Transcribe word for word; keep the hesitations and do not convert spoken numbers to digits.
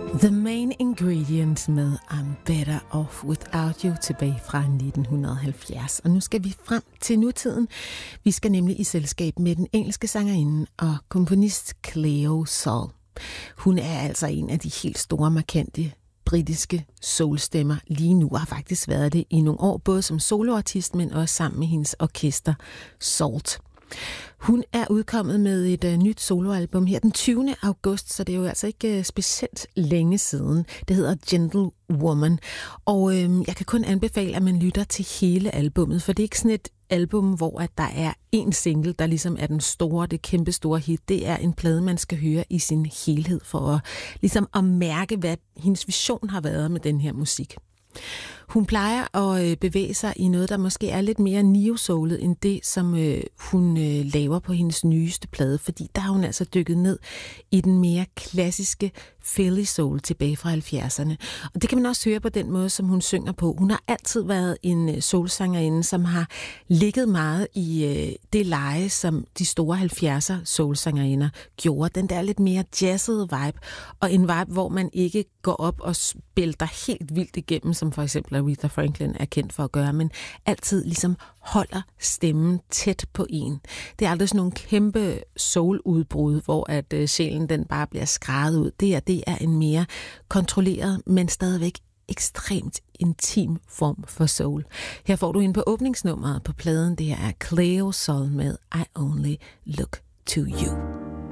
The Main Ingredient med I'm Better Off Without You tilbage fra nitten halvfjerds. Og nu skal vi frem til nutiden. Vi skal nemlig i selskab med den engelske sangerinde og komponist Cleo Sol. Hun er altså en af de helt store, markante britiske soulstemmer lige nu, og har faktisk været det i nogle år, både som soloartist, men også sammen med hendes orkester Salt. Hun er udkommet med et uh, nyt soloalbum her den tyvende august, så det er jo altså ikke uh, specielt længe siden. Det hedder Gentle Woman, og øh, jeg kan kun anbefale, at man lytter til hele albummet, for det er ikke sådan et album, hvor at der er en single, der ligesom er den store, det kæmpe store hit. Det er en plade, man skal høre i sin helhed for at, ligesom at mærke, hvad hendes vision har været med den her musik. Hun plejer at bevæge sig i noget, der måske er lidt mere neo-soulet end det, som øh, hun øh, laver på hendes nyeste plade, fordi der har hun altså dykket ned i den mere klassiske Philly soul tilbage fra halvfjerdserne. Og det kan man også høre på den måde, som hun synger på. Hun har altid været en soulsangerinde, som har ligget meget i øh, det leje, som de store halvfjerdser soulsangerinder gjorde. Den der lidt mere jazzede vibe, og en vibe, hvor man ikke går op og spælter helt vildt igennem, som for eksempel Aretha Franklin er kendt for at gøre, men altid ligesom holder stemmen tæt på en. Det er aldrig sådan nogle kæmpe soul-udbrud, hvor at øh, sjælen den bare bliver skrædet ud. Det er, det er en mere kontrolleret, men stadigvæk ekstremt intim form for soul. Her får du ind på åbningsnummeret på pladen. Det er Cleo Sol med I Only Look to You.